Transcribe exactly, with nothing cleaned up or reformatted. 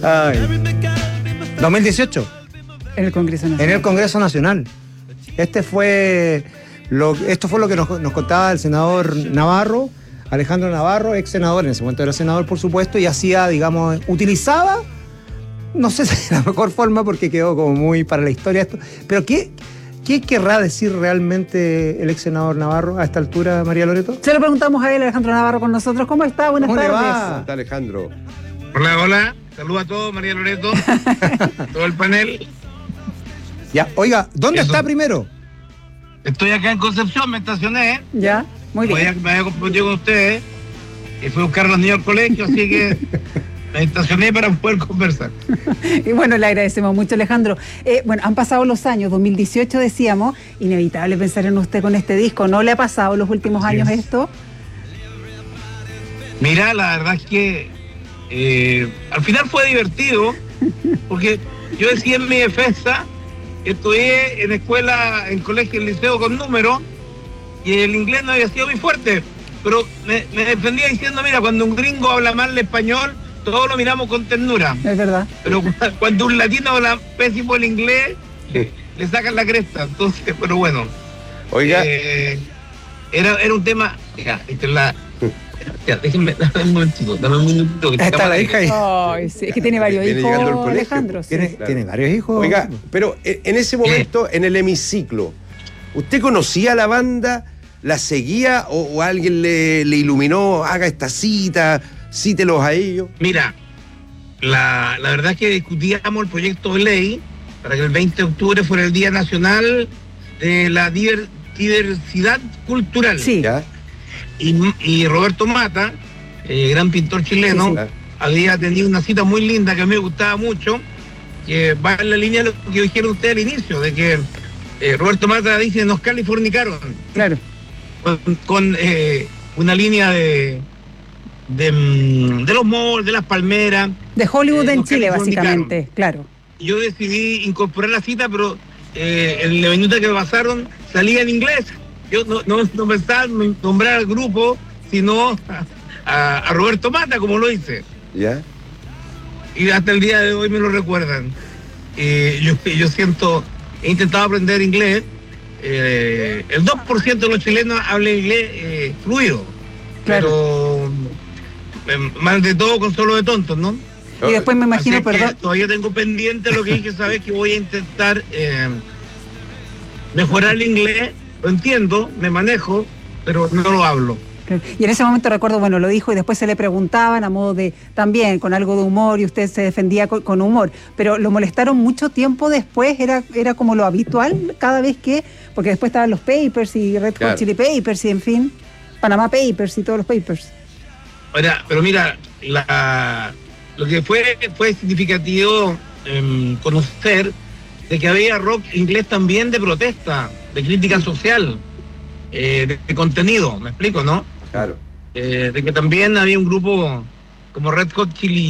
Ay. dos mil dieciocho. En el Congreso Nacional. En el Congreso Nacional. Este fue lo, esto fue lo que nos, nos contaba el senador Navarro, Alejandro Navarro, ex senador, en ese momento era senador, por supuesto, y hacía, digamos, utilizaba, no sé si es la mejor forma porque quedó como muy para la historia esto, pero ¿qué, qué querrá decir realmente el ex senador Navarro a esta altura, María Loreto? Se lo preguntamos a él, Alejandro Navarro, con nosotros. ¿Cómo está? Buenas ¿Cómo tardes. le va? ¿Cómo está, Alejandro? Hola, hola. Saludos a todos, María Loreto, todo el panel. Ya, oiga, ¿dónde Eso. está primero? Estoy acá en Concepción, me estacioné. Ya, muy Me bien. había, me había comprometido con ustedes y fui a buscar a los niños al colegio, así que me estacioné para poder conversar. Y bueno, le agradecemos mucho, Alejandro. Eh, bueno, han pasado los años, dos mil dieciocho decíamos, inevitable pensar en usted con este disco. ¿No le ha pasado los últimos Así años es. esto? Mira, la verdad es que eh, al final fue divertido, porque yo decía en mi defensa, estudié en escuela, en colegio, en liceo con números, y el inglés no había sido muy fuerte, pero me, me defendía diciendo, mira, cuando un gringo habla mal el español, todos lo miramos con ternura, Es verdad. pero cu- cuando un latino habla pésimo el inglés, le sacan la cresta. Entonces, pero bueno, Oiga, eh, era, era un tema, ya, esta es la... Ya, déjenme, dame un momentito, dame un minutito. Que Está la hija ahí. Ay, sí, es que tiene varios Viene hijos, llegando al colegio. Alejandro. Sí. ¿Tiene, claro. tiene varios hijos? oiga, pero en en ese momento, en el hemiciclo, ¿usted conocía a la banda? ¿La seguía o, o alguien le, le iluminó? Haga esta cita, cítelos a ellos. Mira, la, la verdad es que discutíamos el proyecto de ley para que el veinte de octubre fuera el Día Nacional de la Diver- Diversidad Cultural. Sí. ¿Ya? Y, y Roberto Mata, eh, gran pintor chileno, Sí, sí. había tenido una cita muy linda que a mí me gustaba mucho, que va en la línea de lo que dijeron ustedes al inicio, de que eh, Roberto Mata dice, nos californicaron, Claro. con, con, eh, una línea de, de, mm, de los malls, de las palmeras. De Hollywood Eh, en nos Chile, californicaron. básicamente. Claro. Yo decidí incorporar la cita, pero eh, en la minuta que me pasaron salía en inglés. Yo no, no, no pensaba en nombrar al grupo, sino a, a Roberto Mata, como lo hice. ¿Ya? Y hasta el día de hoy me lo recuerdan. Eh, yo, yo siento, he intentado aprender inglés. Eh, el dos por ciento de los chilenos habla inglés eh, fluido. Claro. Pero eh, más de todo con solo de tontos, ¿no? Y después me imagino, Así que perdón. todavía tengo pendiente lo que dije, sabes que voy a intentar eh, mejorar el inglés. Lo entiendo, me manejo, pero no lo hablo. Y en ese momento recuerdo, bueno, lo dijo y después se le preguntaban a modo de, también con algo de humor, y usted se defendía con, con humor, pero lo molestaron mucho tiempo después, era, era como lo habitual cada vez que, porque después estaban los papers y Red Hot Claro. Chili Papers y en fin, Panama Papers y todos los papers. Ahora, pero mira, la, lo que fue fue significativo eh, conocer de que había rock inglés también de protesta, de crítica social, eh, de, de contenido, me explico, ¿no? Claro. Eh, de que también había un grupo como Red Hot Chili